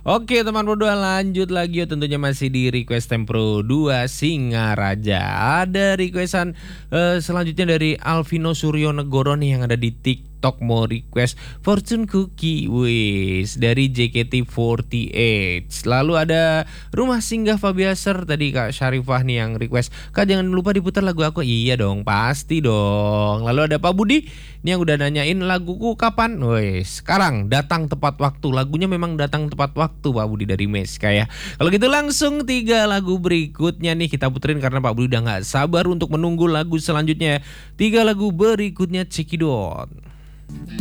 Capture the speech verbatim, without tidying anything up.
Oke teman Pro dua, lanjut lagi ya, tentunya masih di request Tempro dua Singaraja. Ada requestan uh, selanjutnya dari Alvino Suryonegoro nih yang ada di TikTok, mau request Fortune Cookie wis dari J K T empat delapan. Lalu ada Rumah Singgah Fabiaser, tadi Kak Syarifah nih yang request, Kak jangan lupa diputar lagu aku. Iya dong, pasti dong. Lalu ada Pak Budi nih yang udah nanyain laguku kapan. Wis, sekarang datang tepat waktu. Lagunya memang datang tepat waktu Pak Budi dari Meska ya. Kalau gitu langsung tiga lagu berikutnya nih kita puterin karena Pak Budi udah gak sabar untuk menunggu lagu selanjutnya. Tiga lagu berikutnya, cekidot.